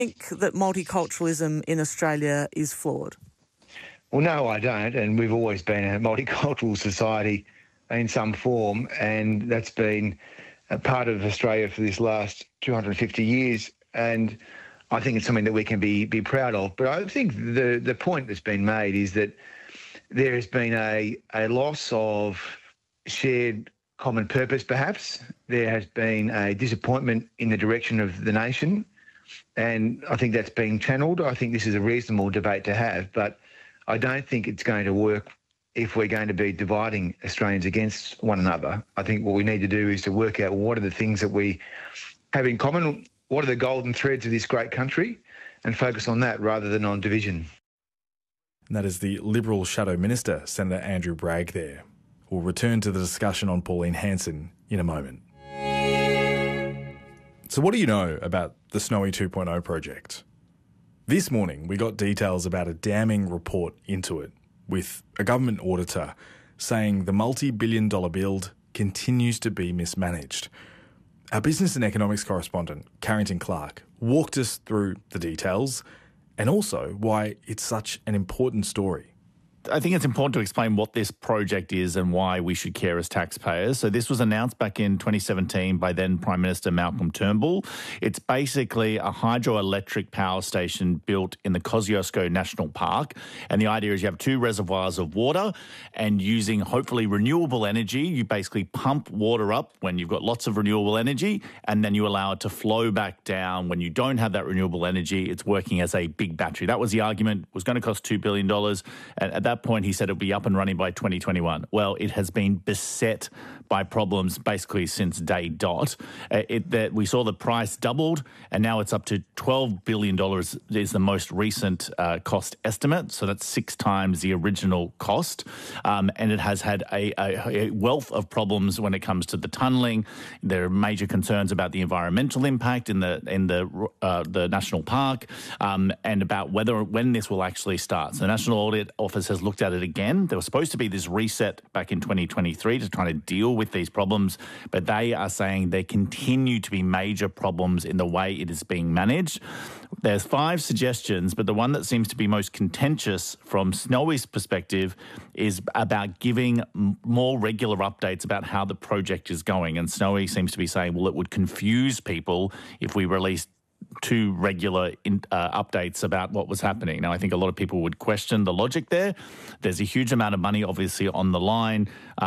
think that multiculturalism in Australia is flawed? Well, no, I don't, and we've always been a multicultural society in some form, and that's been a part of Australia for this last 250 years, and I think it's something that we can be proud of. But I think the point that's been made is that there has been a loss of shared common purpose, perhaps. There has been a disappointment in the direction of the nation, and I think that's being channelled. I think this is a reasonable debate to have, but I don't think it's going to work if we're going to be dividing Australians against one another. I think what we need to do is to work out what are the things that we have in common, what are the golden threads of this great country, and focus on that rather than on division. And that is the Liberal Shadow Minister, Senator Andrew Bragg there. We'll return to the discussion on Pauline Hanson in a moment. So what do you know about the Snowy 2.0 project? This morning we got details about a damning report into it, with a government auditor saying the multi-billion-dollar build continues to be mismanaged. Our business and economics correspondent, Carrington Clark, walked us through the details and also why it's such an important story. I think it's important to explain what this project is and why we should care as taxpayers. So this was announced back in 2017 by then Prime Minister Malcolm Turnbull. It's basically a hydroelectric power station built in the Kosciuszko National Park. And the idea is you have two reservoirs of water, and using hopefully renewable energy, you basically pump water up when you've got lots of renewable energy, and then you allow it to flow back down when you don't have that renewable energy. It's working as a big battery. That was the argument. It was going to cost $2 billion. And at that point, he said it'll be up and running by 2021. Well, it has been beset by problems basically since day dot. We saw the price doubled, and now it's up to $12 billion is the most recent cost estimate. So that's 6 times the original cost. And it has had a wealth of problems when it comes to the tunnelling. There are major concerns about the environmental impact in the national park, and about when this will actually start. So the National Audit Office has looked at it again. There was supposed to be this reset back in 2023 to try to deal with these problems, but they are saying there continue to be major problems in the way it is being managed. There's 5 suggestions, but the one that seems to be most contentious from Snowy's perspective is about giving more regular updates about how the project is going. And Snowy seems to be saying, well, it would confuse people if we released 2 regular updates about what was happening. Now, I think a lot of people would question the logic there. There's a huge amount of money, obviously, on the line,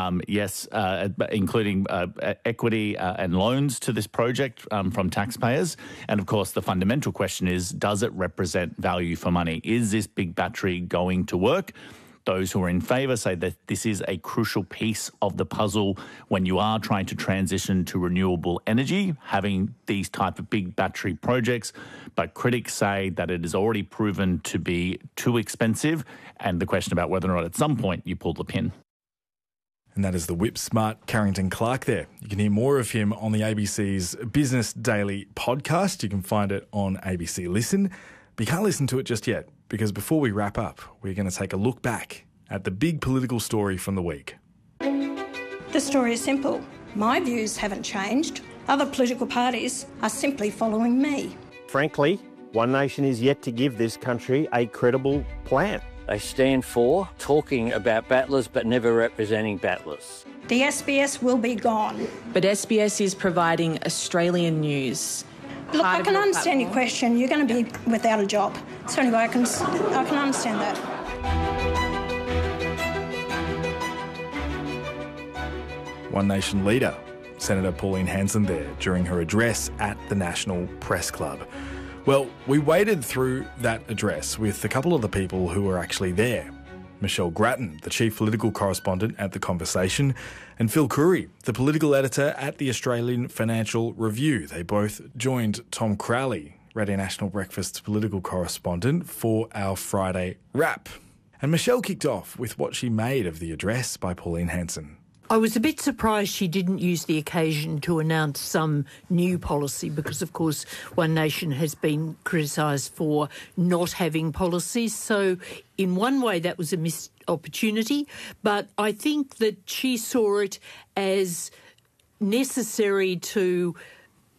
including equity and loans to this project from taxpayers. And, of course, the fundamental question is, does it represent value for money? Is this big battery going to work? Those who are in favour say that this is a crucial piece of the puzzle when you are trying to transition to renewable energy, having these type of big battery projects. But critics say that it is already proven to be too expensive, and the question about whether or not at some point you pull the pin. And that is the whip-smart Carrington Clark there. You can hear more of him on the ABC's Business Daily podcast. You can find it on ABC Listen. But you can't listen to it just yet, because before we wrap up, we're going to take a look back at the big political story from the week. The story is simple. My views haven't changed. Other political parties are simply following me. Frankly, One Nation is yet to give this country a credible plan. They stand for talking about battlers but never representing battlers. The SBS will be gone. But SBS is providing Australian news. Look, I can understand your question. You're going to be without a job. So anyway, I can understand that. One Nation leader, Senator Pauline Hanson there during her address at the National Press Club. Well, we waded through that address with a couple of the people who were actually there. Michelle Grattan, the chief political correspondent at The Conversation, and Phil Curry, the political editor at the Australian Financial Review. They both joined Tom Crowley, Radio National Breakfast's political correspondent, for our Friday wrap. And Michelle kicked off with what she made of the address by Pauline Hanson. I was a bit surprised she didn't use the occasion to announce some new policy because, of course, One Nation has been criticised for not having policies. So in one way that was a missed opportunity, but I think that she saw it as necessary to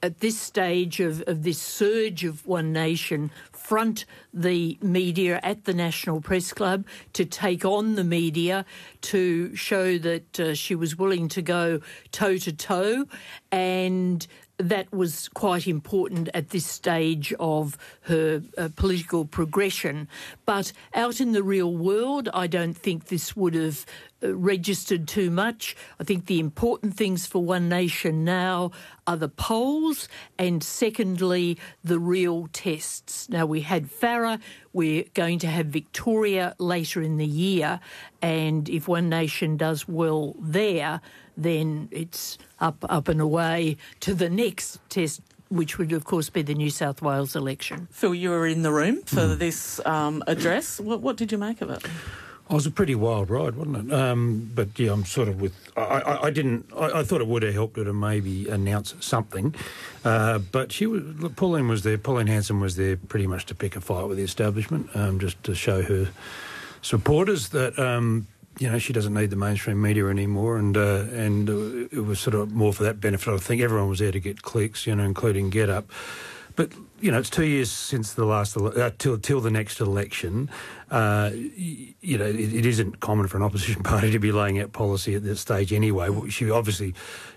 at this stage of this surge of One Nation, front the media at the National Press Club, to take on the media, to show that she was willing to go toe-to-toe, and that was quite important at this stage of her political progression. But out in the real world, I don't think this would have registered too much. I think the important things for One Nation now are the polls and, secondly, the real tests. Now, we had Farah, we're going to have Victoria later in the year, and if One Nation does well there, then it's up and away to the next test, which would, of course, be the New South Wales election. Phil, you were in the room for this address. What did you make of it? It was a pretty wild ride, wasn't it? But yeah, I'm sort of with. I thought it would have helped her to maybe announce something, but Pauline was there. Pauline Hanson was there pretty much to pick a fight with the establishment, just to show her supporters that. She doesn't need the mainstream media anymore, and it was sort of more for that benefit. I think everyone was there to get clicks, including Get Up. But it's 2 years since the last till the next election. It isn't common for an opposition party to be laying out policy at this stage anyway. She obviously,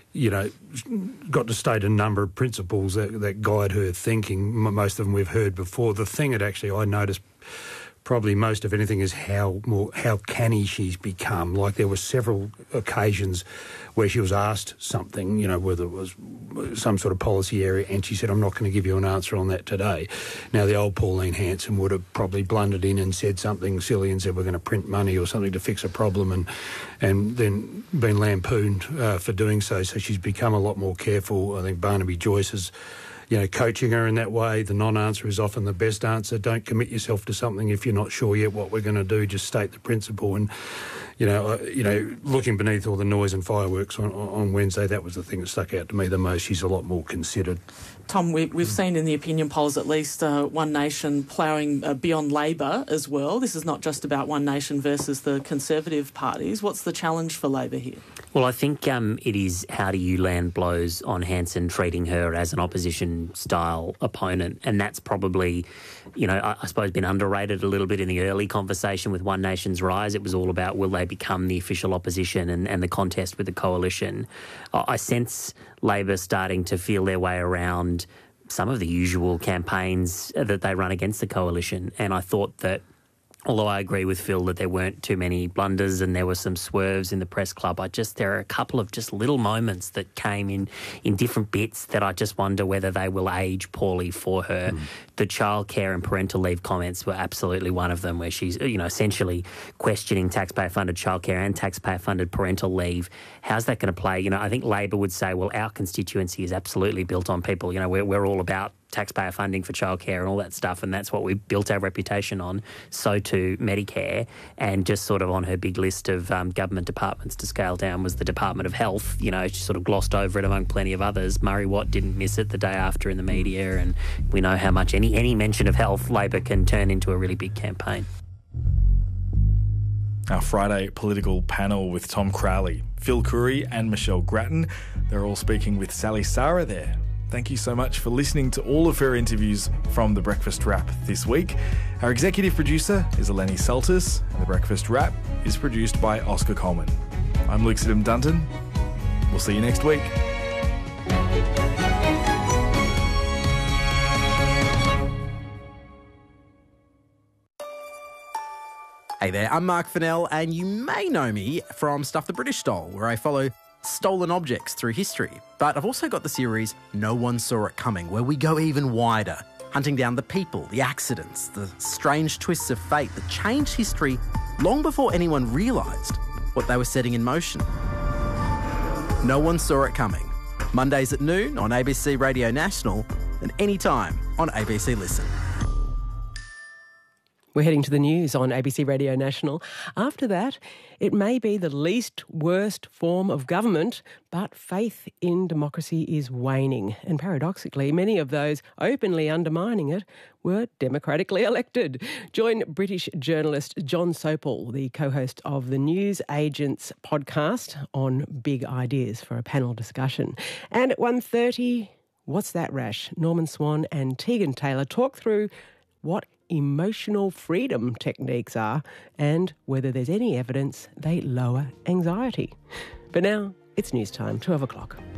got to state a number of principles that guide her thinking. Most of them we've heard before. The thing that actually I noticed probably most of anything is how canny she's become. Like, there were several occasions where she was asked something, whether it was some sort of policy area, and she said, I'm not going to give you an answer on that today. Now, the old Pauline Hanson would have probably blundered in and said something silly and said, we're going to print money or something to fix a problem, and then been lampooned for doing so. So she's become a lot more careful. I think Barnaby Joyce has coaching her in that way. The non-answer is often the best answer. Don't commit yourself to something if you're not sure yet what we're going to do. Just state the principle. And, looking beneath all the noise and fireworks on Wednesday, that was the thing that stuck out to me the most. She's a lot more considered. Tom, we've seen in the opinion polls at least One Nation ploughing beyond Labor as well. This is not just about One Nation versus the Conservative parties. What's the challenge for Labor here? Well, I think it is how do you land blows on Hanson, treating her as an opposition-style opponent. And that's probably, I suppose, been underrated a little bit in the early conversation with One Nation's rise. It was all about will they become the official opposition and the contest with the coalition. I sense Labor starting to feel their way around some of the usual campaigns that they run against the coalition. And I thought that, although I agree with Phil that there weren't too many blunders and there were some swerves in the press club, there are a couple of just little moments that came in different bits that I just wonder whether they will age poorly for her. The childcare and parental leave comments were absolutely one of them, where she's, essentially questioning taxpayer-funded childcare and taxpayer-funded parental leave. How's that going to play? I think Labor would say, well, our constituency is absolutely built on people. We're all about taxpayer funding for childcare and all that stuff, and that's what we built our reputation on. So too Medicare, and just sort of on her big list of government departments to scale down was the Department of Health. She sort of glossed over it among plenty of others. Murray Watt didn't miss it the day after in the media, and we know how much any mention of health Labor can turn into a really big campaign. Our Friday political panel with Tom Crowley, Phil Curry and Michelle Grattan. They're all speaking with Sally Sara there. Thank you so much for listening to all of her interviews from The Breakfast Wrap this week. Our executive producer is Eleni Saltis, and The Breakfast Wrap is produced by Oscar Coleman. I'm Luke Sidham-Dunton. We'll see you next week. Hey there, I'm Mark Fennell, and you may know me from Stuff the British Stole, where I follow stolen objects through history. But I've also got the series No One Saw It Coming, where we go even wider, hunting down the people, the accidents, the strange twists of fate that changed history long before anyone realised what they were setting in motion. No One Saw It Coming. Mondays at noon on ABC Radio National and anytime on ABC Listen. We're heading to the news on ABC Radio National. After that, it may be the least worst form of government, but faith in democracy is waning. And paradoxically, many of those openly undermining it were democratically elected. Join British journalist John Sopel, the co-host of the News Agents podcast on big ideas for a panel discussion. And at 1:30... What's That Rash? Norman Swan and Tegan Taylor talk through what emotional freedom techniques are and whether there's any evidence they lower anxiety. But now it's news time, 12 o'clock.